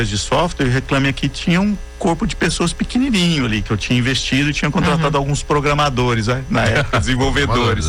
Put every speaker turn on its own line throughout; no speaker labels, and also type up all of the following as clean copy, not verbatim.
de software, o Reclame Aqui tinha um corpo de pessoas pequenininho ali, que eu tinha investido e tinha contratado alguns programadores, né, na época, desenvolvedores.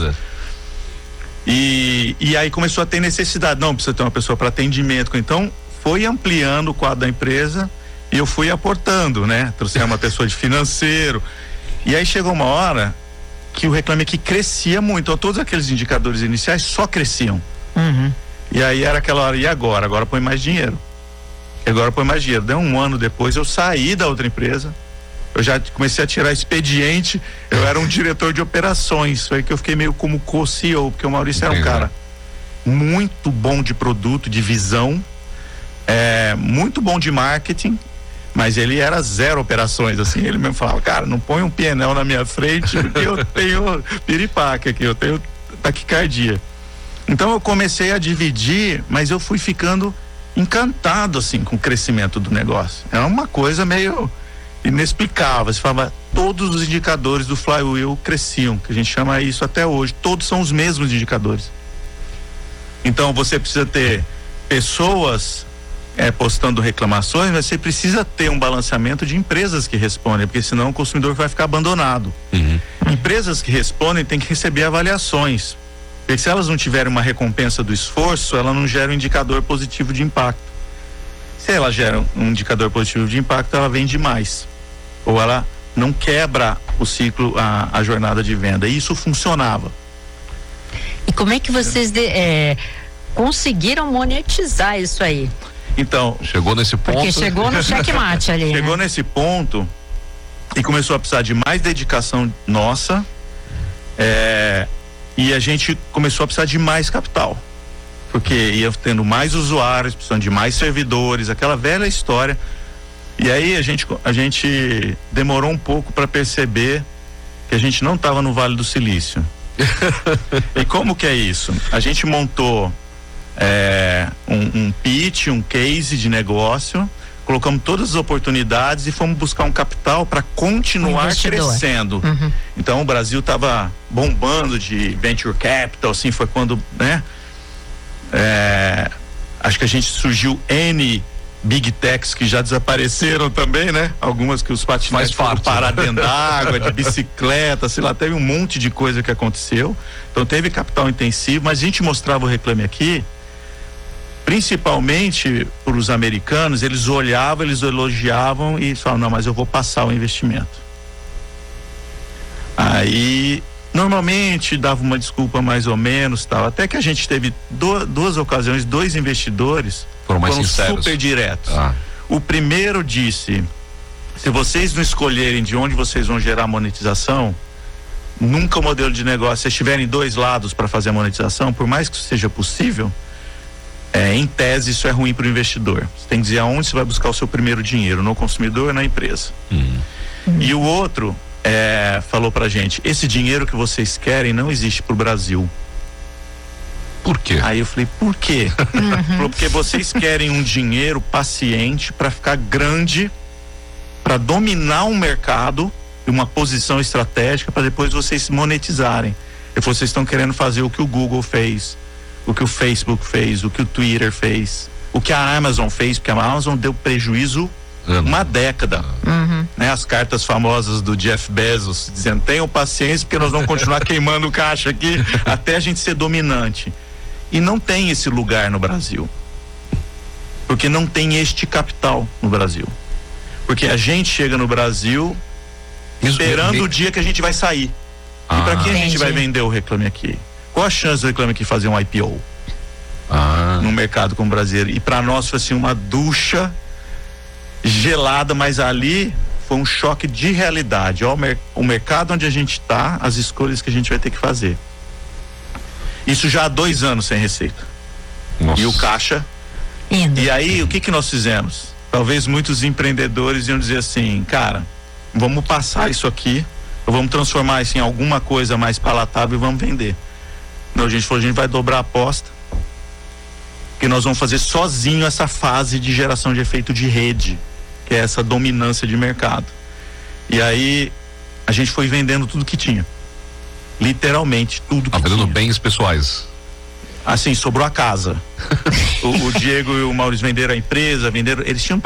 E aí começou a ter necessidade, não, precisa ter uma pessoa para atendimento, então foi ampliando o quadro da empresa e eu fui aportando, né, trouxe uma pessoa de financeiro, e aí chegou uma hora que o Reclame Aqui crescia muito, então todos aqueles indicadores iniciais só cresciam. E aí era aquela hora, e agora? Agora põe mais dinheiro. Deu um ano depois, eu saí da outra empresa, eu já comecei a tirar expediente, eu era um diretor de operações, foi que eu fiquei meio como co-CEO, porque o Maurício era um cara muito bom de produto, de visão, muito bom de marketing, mas ele era zero operações, assim, ele mesmo falava, cara, não põe um PNL na minha frente, porque eu tenho piripaque aqui, eu tenho taquicardia. Então eu comecei a dividir, mas eu fui ficando encantado, assim, com o crescimento do negócio. Era uma coisa meio inexplicável. Você falava, todos os indicadores do Flywheel cresciam, que a gente chama isso até hoje, todos são os mesmos indicadores. Então você precisa ter pessoas postando reclamações, mas você precisa ter um balanceamento de empresas que respondem, porque senão o consumidor vai ficar abandonado. Empresas que respondem têm que receber avaliações, porque se elas não tiverem uma recompensa do esforço, ela não gera um indicador positivo de impacto. Se ela gera um indicador positivo de impacto, ela vende mais, ou ela não quebra o ciclo, a jornada de venda, e isso funcionava.
E como é que vocês conseguiram monetizar isso aí?
Então,
chegou nesse ponto.
Porque chegou no checkmate ali.
Chegou nesse ponto e começou a precisar de mais dedicação nossa, e a gente começou a precisar de mais capital, porque ia tendo mais usuários, precisando de mais servidores, aquela velha história. E aí a gente demorou um pouco para perceber que a gente não estava no Vale do Silício. E como que é isso? A gente montou um pitch, um case de negócio, colocamos todas as oportunidades e fomos buscar um capital para continuar crescendo. Então o Brasil estava bombando de venture capital, assim, foi quando, né? Acho que a gente surgiu N Big Techs que já desapareceram também, né? Algumas que os patinetes foram parar dentro d'água, de bicicleta, sei lá, teve um monte de coisa que aconteceu. Então teve capital intensivo, mas a gente mostrava o Reclame Aqui, principalmente para os americanos, eles olhavam, eles elogiavam e falavam, não, mas eu vou passar o investimento. Aí, normalmente dava uma desculpa mais ou menos, tal, até que a gente teve duas ocasiões, 2 investidores foram super diretos. O primeiro disse, se vocês não escolherem de onde vocês vão gerar monetização, nunca o modelo de negócio, se tiverem 2 lados para fazer a monetização, por mais que isso seja possível, em tese isso é ruim para o investidor. Você tem que dizer aonde você vai buscar o seu primeiro dinheiro, no consumidor ou na empresa. E o outro falou pra gente, esse dinheiro que vocês querem não existe pro Brasil.
Por quê?
Aí eu falei, por quê? Falou, porque vocês querem um dinheiro paciente para ficar grande, para dominar um mercado e uma posição estratégica para depois vocês se monetizarem. Ele falou, vocês estão querendo fazer o que o Google fez, o que o Facebook fez, o que o Twitter fez, o que a Amazon fez, porque a Amazon deu prejuízo uma década, né? As cartas famosas do Jeff Bezos dizendo, tenham paciência porque nós vamos continuar queimando caixa aqui até a gente ser dominante. E não tem esse lugar no Brasil, porque não tem este capital no Brasil, porque a gente chega no Brasil esperando o dia que a gente vai sair. E para quem a gente vai vender o Reclame Aqui? Qual a chance do Reclame Aqui fazer um IPO no mercado como brasileiro? E para nós foi assim uma ducha gelada, mas ali foi um choque de realidade. Ó, o mercado onde a gente está, as escolhas que a gente vai ter que fazer. Isso já há 2 anos sem receita. Nossa. E o caixa indo. E aí o que nós fizemos? Talvez muitos empreendedores iam dizer assim, cara, vamos passar isso aqui, vamos transformar isso em alguma coisa mais palatável e vamos vender. Não, a gente falou, a gente vai dobrar a aposta, que nós vamos fazer sozinho essa fase de geração de efeito de rede, que é essa dominância de mercado. E aí a gente foi vendendo tudo que tinha, literalmente tudo que
vendendo
tinha.
Bens pessoais.
Assim, sobrou a casa. o Diego e o Maurício venderam a empresa, eles tinham